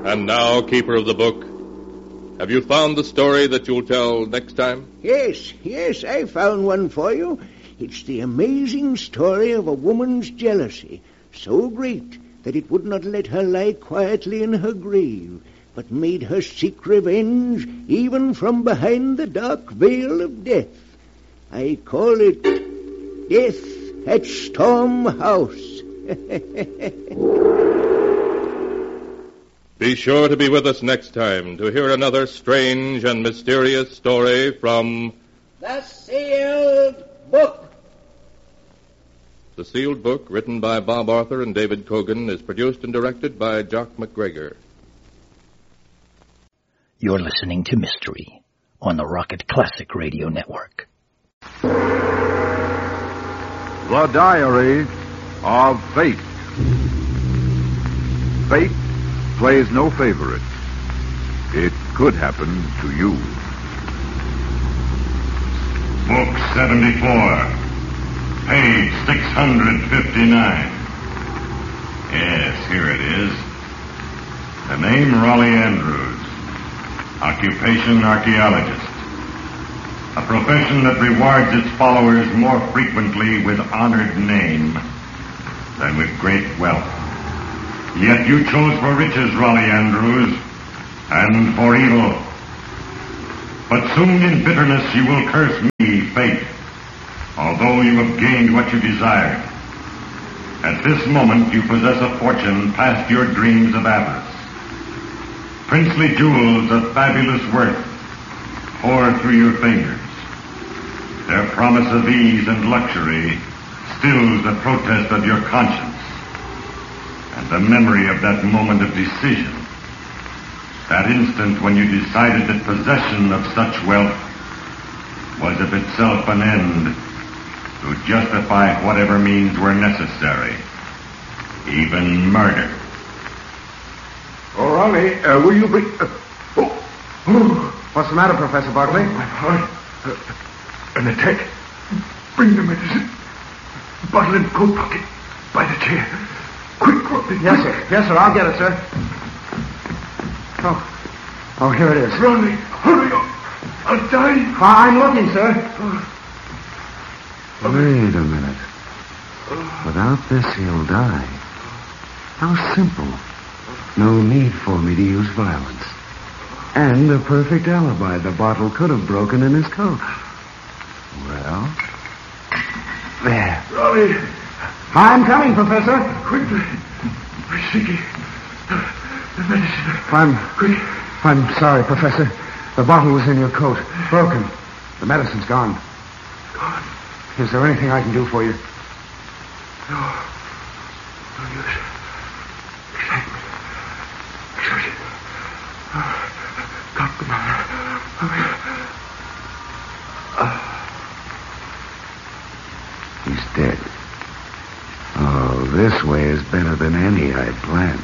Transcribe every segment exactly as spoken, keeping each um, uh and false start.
And now, keeper of the book, have you found the story that you'll tell next time? Yes, yes, I found one for you. It's the amazing story of a woman's jealousy, so great that it would not let her lie quietly in her grave, but made her seek revenge even from behind the dark veil of death. I call it Death at Storm House. Be sure to be with us next time to hear another strange and mysterious story from The Sealed Book. The Sealed Book, written by Bob Arthur and David Cogan, is produced and directed by Jock McGregor. You're listening to Mystery on the Rocket Classic Radio Network. The Diary of Fate. Fate plays no favorites. It could happen to you. Book seventy-four, page six hundred fifty-nine. Yes, here it is. The name Raleigh Andrews. Occupation archaeologist. A profession that rewards its followers more frequently with honored name than with great wealth. Yet you chose for riches, Raleigh Andrews, and for evil. But soon in bitterness you will curse me, fate, although you have gained what you desired. At this moment you possess a fortune past your dreams of avarice. Princely jewels of fabulous worth pour through your fingers. Their promise of ease and luxury stills the protest of your conscience. And the memory of that moment of decision, that instant when you decided that possession of such wealth was of itself an end to justify whatever means were necessary, even murder. Oh, Raleigh, uh, will you bring... Uh, oh, oh. What's the matter, Professor Barclay? Oh, my heart. Uh, an attack. Bring the medicine. Bottle and coat pocket. By the chair. Quick, Raleigh. Yes, sir. Yes, sir. I'll get it, sir. Oh. Oh, here it is. Raleigh, hurry up. I'll die. I'm looking, sir. Wait a minute. Without this, he'll die. How simple. No need for me to use violence. And a perfect alibi. The bottle could have broken in his coat. Well, there. Raleigh. I'm coming, Professor. Quickly. Rashiki. The medicine. I'm... Quick. I'm sorry, Professor. The bottle was in your coat. Broken. The medicine's gone. Gone? Is there anything I can do for you? No. No use. Excitement. Exertion. Doctor, He's dead. Oh, this way is better than any I'd planned.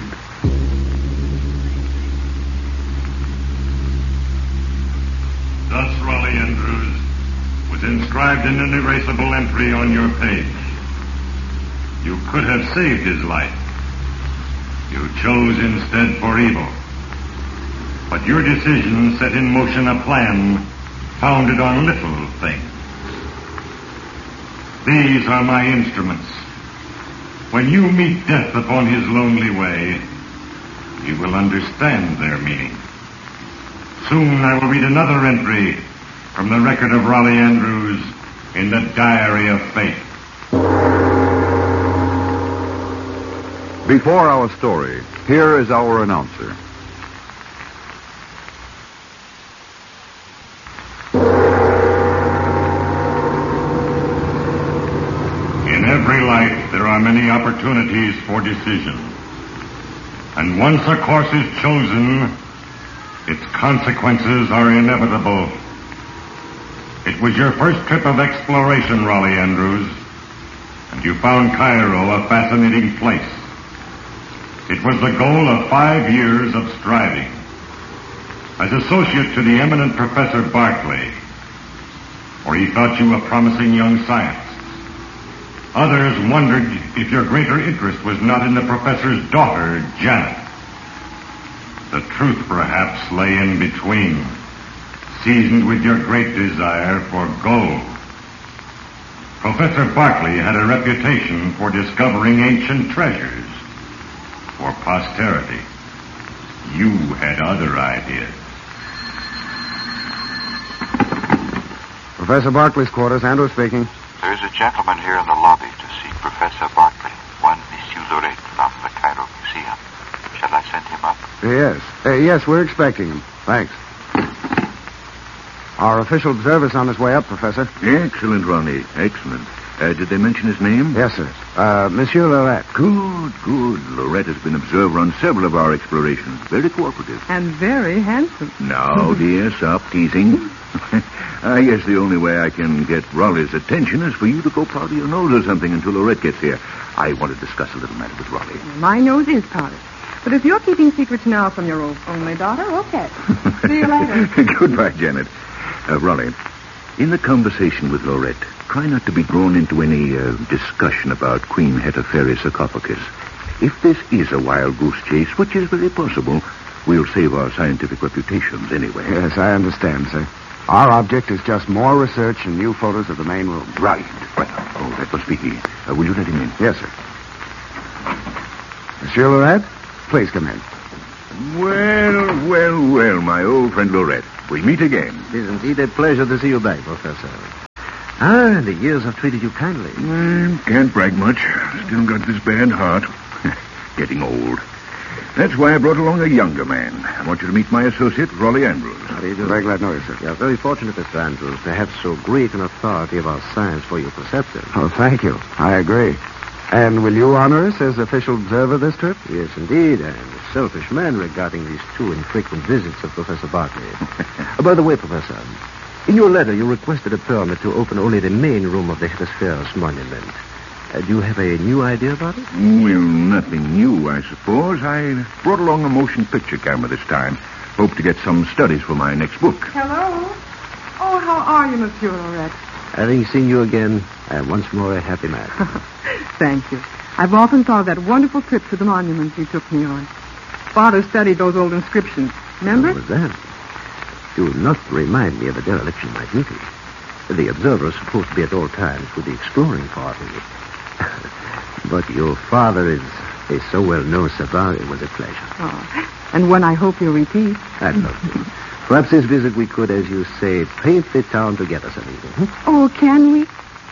Thus, Raleigh Andrews was inscribed in an erasable entry on your page. You could have saved his life. You chose instead for evil. But your decision set in motion a plan founded on little things. These are my instruments. When you meet death upon his lonely way, you will understand their meaning. Soon I will read another entry from the record of Raleigh Andrews in the Diary of Fate. Before our story, here is our announcer. In every life, there are many opportunities for decision. And once a course is chosen, its consequences are inevitable. It was your first trip of exploration, Raleigh Andrews, and you found Cairo a fascinating place. It was the goal of five years of striving. As associate to the eminent Professor Barclay, for he thought you a promising young scientist. Others wondered if your greater interest was not in the professor's daughter, Janet. The truth perhaps lay in between, seasoned with your great desire for gold. Professor Barclay had a reputation for discovering ancient treasures for posterity. You had other ideas. Professor Barclay's quarters. Andrew speaking. There's a gentleman here in the lobby to see Professor Barclay, one Monsieur Lorette from the Cairo Museum. Shall I send him up? Yes. Uh, yes, we're expecting him. Thanks. Our official observer's on his way up, Professor. Excellent, Ronnie. Excellent. Uh, did they mention his name? Yes, sir. Uh, Monsieur Lorette. Good, good. Lorette has been observer on several of our explorations. Very cooperative. And very handsome. Now, dear, stop teasing. I guess the only way I can get Raleigh's attention is for you to go powder your nose or something until Lorette gets here. I want to discuss a little matter with Raleigh. My nose is powdered. But if you're keeping secrets now from your only daughter, okay. See you later. Goodbye, Janet. Uh, Raleigh, in the conversation with Lorette, try not to be drawn into any uh, discussion about Queen Hetepheres' sarcophagus. If this is a wild goose chase, which is very possible, we'll save our scientific reputations anyway. Yes, I understand, sir. Our object is just more research and new photos of the main room. Right. Right. Oh, that must be he. Uh, will you let him in? Yes, sir. Monsieur Lorette, please come in. Well, well, well, my old friend Lorette. We meet again. It is indeed a pleasure to see you back, Professor. Ah, the years have treated you kindly. Mm, can't brag much. Still got this bad heart. Getting old. That's why I brought along a younger man. I want you to meet my associate, Raleigh Andrews. How do you do? Very glad to know you, sir. You are very fortunate, Mister Andrews, to have so great an authority of our science for your preceptor. Oh, thank you. I agree. And will you honor us as official observer this trip? Yes, indeed. I am a selfish man regarding these two infrequent visits of Professor Barclay. uh, by the way, Professor, in your letter you requested a permit to open only the main room of the Hetepheres monument. Uh, do you have a new idea about it? Well, nothing new, I suppose. I brought along a motion picture camera this time. Hope to get some studies for my next book. Hello. Oh, how are you, Monsieur Lorette? Having seen you again, I am once more a happy man. Thank you. I've often thought of that wonderful trip to the monuments you took me on. Father studied those old inscriptions. Remember? What was that? Do not remind me of a dereliction of my duty. The observer is supposed to be at all times with the exploring party. But your father is, is so well-known savant, it was a pleasure. Oh, and one I hope you'll repeat. I'd love to. Perhaps this visit we could, as you say, paint the town together some evening. Hmm? Oh, can we?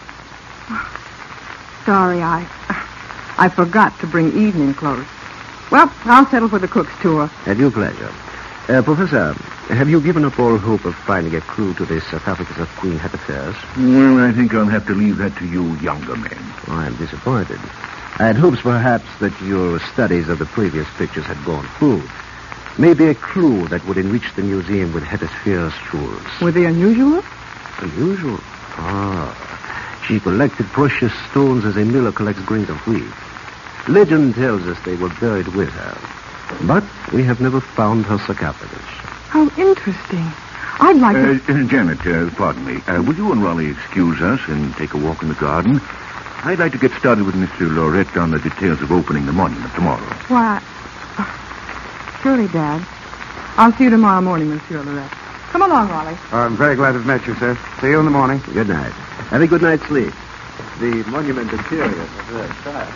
Sorry, I I forgot to bring evening clothes. Well, I'll settle for the cook's tour. At your pleasure. Uh, Professor, have you given up all hope of finding a clue to this sarcophagus of Queen Hetepheres? Well, I think I'll have to leave that to you younger men. Oh, I'm disappointed. I had hopes, perhaps, that your studies of the previous pictures had borne fruit. Maybe a clue that would enrich the museum with Hetepheres' jewels. Were they unusual? Unusual? Ah. She collected precious stones as a miller collects grains of wheat. Legend tells us they were buried with her. But we have never found her sarcophagus. How interesting. I'd like uh, to... Uh, Janet, uh, pardon me. Uh, will you and Raleigh excuse us and take a walk in the garden? I'd like to get started with Mister Lorette on the details of opening the monument tomorrow. Why, uh, surely, Dad. I'll see you tomorrow morning, Monsieur Lorette. Come along, Raleigh. I'm very glad to have met you, sir. See you in the morning. Good night. Have a good night's sleep. The monument interior is very fine.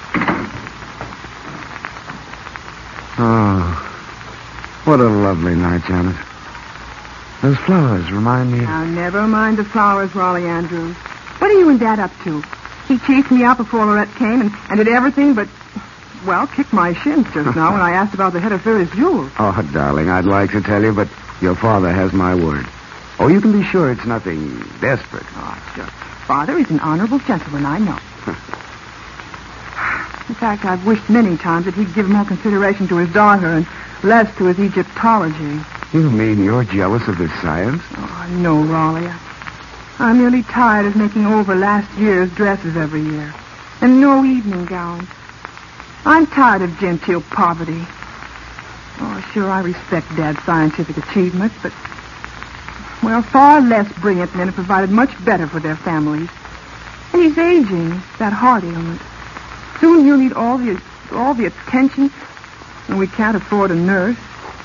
Oh, what a lovely night, Janet. Those flowers remind me... Now, never mind the flowers, Raleigh Andrews. What are you and Dad up to? He chased me out before Lorette came and, and did everything but, well, kick my shins just now when I asked about the Hetepheres' jewels. Oh, darling, I'd like to tell you, but your father has my word. Oh, you can be sure it's nothing desperate. Oh, sure. Father is an honorable gentleman, I know. In fact, I've wished many times that he'd give more consideration to his daughter and less to his Egyptology. You mean you're jealous of his science? Oh, no, Raleigh. I'm nearly tired of making over last year's dresses every year. And no evening gowns. I'm tired of genteel poverty. Oh, sure, I respect Dad's scientific achievements, but, well, far less brilliant men have provided much better for their families. And he's aging, that heart ailment. Soon he'll need all the all the attention, and we can't afford a nurse.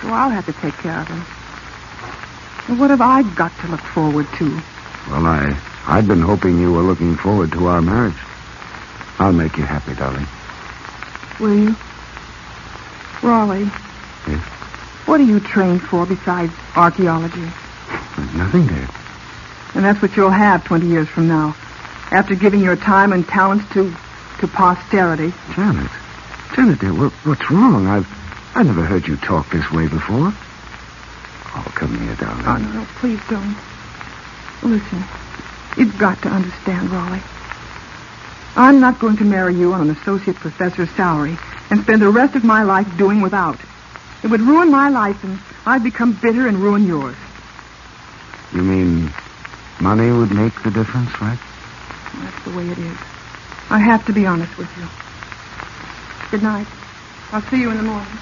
so I'll have to take care of him. And what have I got to look forward to? Well, I, I'd been hoping you were looking forward to our marriage. I'll make you happy, darling. Will you? Raleigh. Yes? What are you trained for besides archaeology? Nothing, dear. And that's what you'll have twenty years from now, after giving your time and talents to to posterity. Janet. Janet, dear, what, what's wrong? I've I never heard you talk this way before. Oh, come here, darling. Oh, no, no, please don't. Listen, you've got to understand, Raleigh. I'm not going to marry you on an associate professor's salary and spend the rest of my life doing without. It would ruin my life, and I'd become bitter and ruin yours. You mean money would make the difference, right? That's the way it is. I have to be honest with you. Good night. I'll see you in the morning.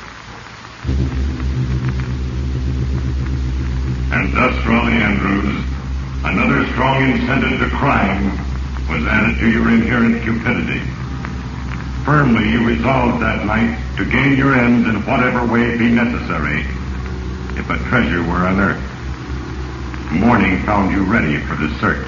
And thus, Raleigh Andrews, another strong incentive to crime was added to your inherent cupidity. Firmly you resolved that night to gain your ends in whatever way be necessary, if a treasure were unearthed. Morning found you ready for the search.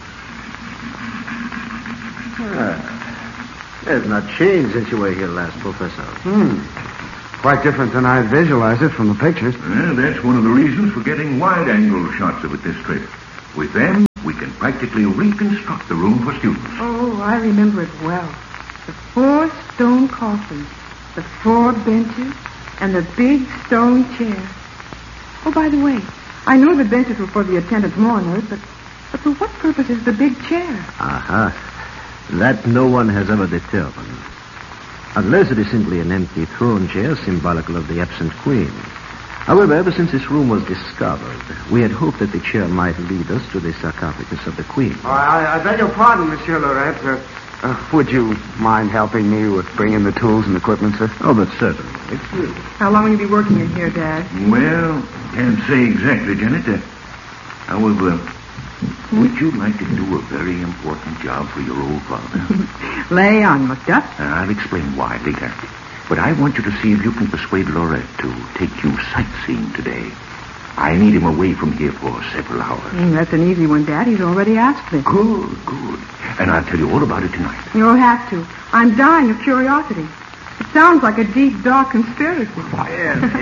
Ah, there's not changed since you were here last, Professor. Hmm. Quite different than I visualized it from the pictures. Well, that's one of the reasons for getting wide-angle shots of it this trip. With them, we can practically reconstruct the room for students. Oh, I remember it well. The four stone coffins, the four benches, and the big stone chair. Oh, by the way, I know the benches were for the attendants mourners, but, but for what purpose is the big chair? Aha. That no one has ever determined. Unless it is simply an empty throne chair symbolical of the absent queen. However, ever since this room was discovered, we had hoped that the chair might lead us to the sarcophagus of the queen. Oh, I, I beg your pardon, Monsieur Lorette. Uh, uh, would you mind helping me with bringing the tools and equipment, sir? Oh, but certainly. How long will you be working in here, Dad? Well, can't say exactly, Janet. Uh, however, would you like to do a very important job for your old father? Lay on, Macduff. Uh, I'll explain why later. But I want you to see if you can persuade Lorette to take you sightseeing today. I need him away from here for several hours. Mm, that's an easy one, Dad. He's already asked me. Good, good. And I'll tell you all about it tonight. You'll have to. I'm dying of curiosity. It sounds like a deep, dark conspiracy. Yes,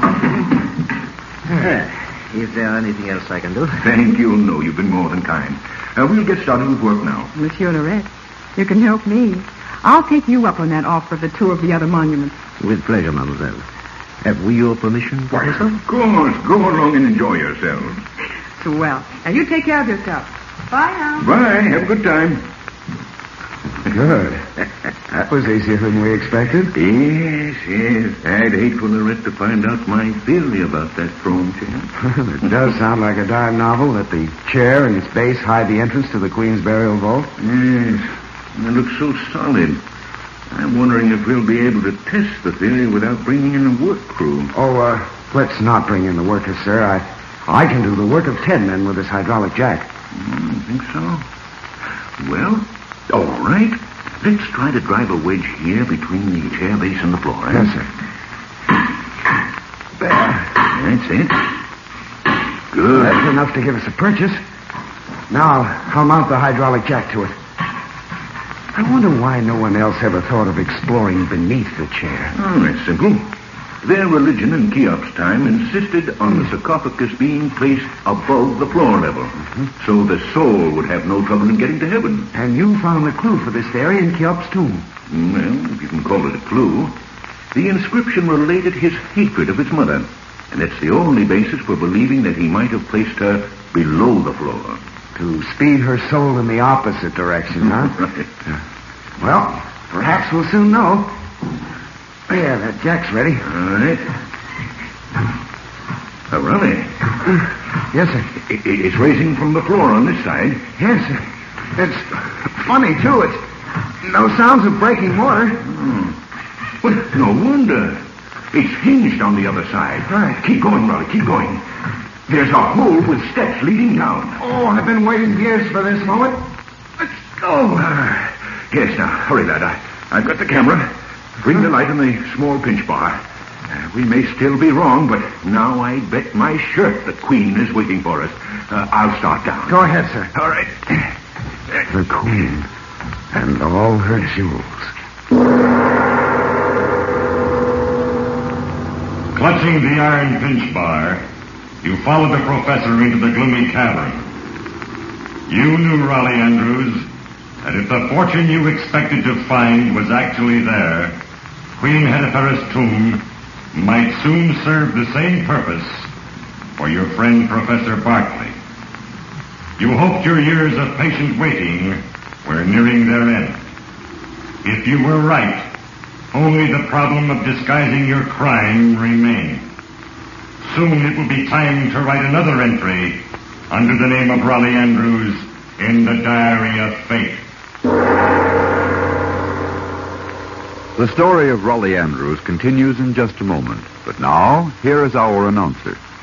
yeah. Is there anything else I can do? Thank you. No, you've been more than kind. Uh, we'll get started with work now. Monsieur Lorette, you can help me. I'll take you up on that offer of the tour of the other monuments. With pleasure, mademoiselle. Have we your permission, Why, Professor? of course. Go along and enjoy yourselves. Swell. Now, you take care of yourself. Bye now. Bye. Have a good time. Good. That was easier than we expected. Yes, yes. I'd hate for Lorette to find out my theory about that throne chair. It does sound like a dime novel that the chair and its base hide the entrance to the Queen's burial vault. Yes. It looks so solid. I'm wondering if we'll be able to test the theory without bringing in a work crew. Oh, uh, let's not bring in the workers, sir. I I can do the work of ten men with this hydraulic jack. Mm, think so? Well, all right. Let's try to drive a wedge here between the chair base and the floor. Eh? Yes, sir. There. That's it. Good. That's enough to give us a purchase. Now, I'll mount the hydraulic jack to it. I wonder why no one else ever thought of exploring beneath the chair. Oh, that's simple. Their religion in Cheops' time insisted on the sarcophagus being placed above the floor level, mm-hmm. so the soul would have no trouble in getting to heaven. And you found the clue for this theory in Cheops' tomb. Well, if you can call it a clue. The inscription related his hatred of his mother, and that's the only basis for believing that he might have placed her below the floor. To speed her soul in the opposite direction, huh? Right. Well, perhaps we'll soon know. Yeah, that jack's ready. All right. Uh, Raleigh. Yes, sir. It, it's raising from the floor on this side. Yes, sir. It's funny, too. It's no sounds of breaking water. Hmm. Well, no wonder. It's hinged on the other side. Right. Keep going, Raleigh. Keep going. There's a hole with steps leading down. Oh, I've been waiting years for this moment. Let's go. Uh, yes, now, hurry, lad. I, I've got the camera. Bring the light and the small pinch bar. Uh, We may still be wrong, but now I bet my shirt the Queen is waiting for us. Uh, I'll start down. Go ahead, sir. All right. The Queen and all her jewels. Clutching the iron pinch bar, you followed the professor into the gloomy cavern. You knew, Raleigh Andrews, that if the fortune you expected to find was actually there, Queen Hetepheres' tomb might soon serve the same purpose for your friend Professor Barclay. You hoped your years of patient waiting were nearing their end. If you were right, only the problem of disguising your crime remained. Soon it will be time to write another entry under the name of Raleigh Andrews in the Diary of Fate. The story of Raleigh Andrews continues in just a moment. But now, here is our announcer.